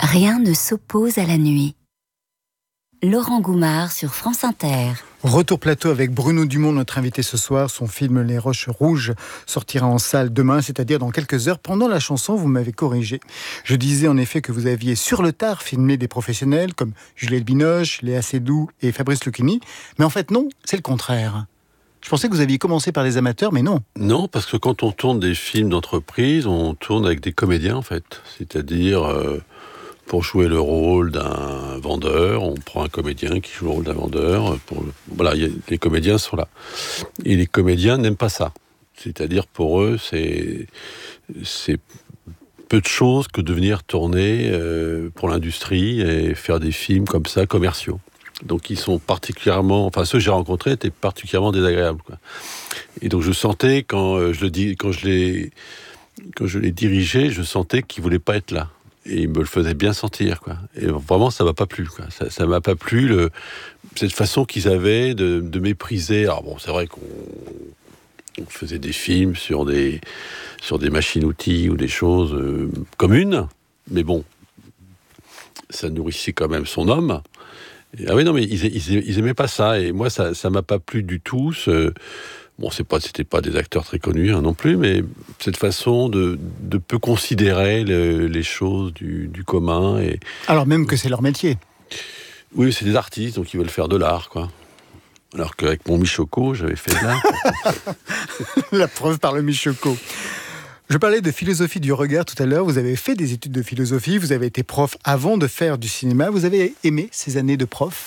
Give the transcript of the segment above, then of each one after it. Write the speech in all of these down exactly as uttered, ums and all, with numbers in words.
Rien ne s'oppose à la nuit. Laurent Goumard sur France Inter. Retour plateau avec Bruno Dumont, notre invité ce soir. Son film Les Roches Rouges sortira en salle demain, c'est-à-dire dans quelques heures. Pendant la chanson, vous m'avez corrigé. Je disais en effet que vous aviez sur le tard filmé des professionnels comme Juliette Binoche, Léa Seydoux et Fabrice Lucchini. Mais en fait non, c'est le contraire. Je pensais que vous aviez commencé par des amateurs, mais non. Non, parce que quand on tourne des films d'entreprise, on tourne avec des comédiens en fait. C'est-à-dire... Euh... Pour jouer le rôle d'un vendeur, on prend un comédien qui joue le rôle d'un vendeur. Pour... Voilà, y a... les comédiens sont là. Et les comédiens n'aiment pas ça. C'est-à-dire, pour eux, c'est, c'est peu de choses que de venir tourner euh, pour l'industrie et faire des films comme ça, commerciaux. Donc, ils sont particulièrement... Enfin, ceux que j'ai rencontrés étaient particulièrement désagréables, quoi. Et donc, je sentais, quand, euh, je, le dis... quand, je, les... quand je les dirigeais, je sentais qu'ils ne voulaient pas être là. Et il me le faisait bien sentir, quoi. Et vraiment, ça m'a pas plu, quoi. Ça, ça m'a pas plu, le, cette façon qu'ils avaient de, de mépriser. Alors bon, c'est vrai qu'on on faisait des films sur des, sur des machines-outils ou des choses euh, communes, mais bon, ça nourrissait quand même son homme. Et, ah oui, non, mais ils, ils, ils aimaient pas ça. Et moi, ça, ça m'a pas plu du tout, ce... Bon, c'est pas, c'était pas des acteurs très connus hein, non plus, mais cette façon de, de peu considérer le, les choses du, du commun. Et... Alors même que c'est leur métier. Oui, c'est des artistes, donc ils veulent faire de l'art, quoi. Alors qu'avec mon Michoko, j'avais fait de l'art. La preuve par le Michoko. Je parlais de philosophie du regard tout à l'heure. Vous avez fait des études de philosophie, vous avez été prof avant de faire du cinéma. Vous avez aimé ces années de prof ?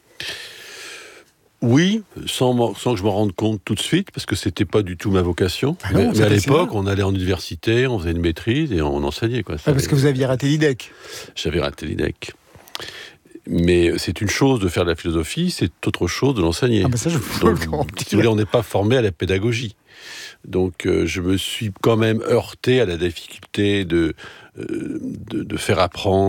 Oui, sans, sans que je m'en rende compte tout de suite, parce que c'était pas du tout ma vocation. Ah non, mais, mais à l'époque, on allait en université, on faisait une maîtrise et on enseignait, quoi. Ah, parce que vous aviez raté l'I D E C. J'avais raté l'I D E C. Mais c'est une chose de faire de la philosophie, c'est autre chose de l'enseigner. Ah ben ça, je peux le comprendre. Si vous voulez, on n'est pas formé à la pédagogie. Donc, euh, je me suis quand même heurté à la difficulté de, euh, de, de faire apprendre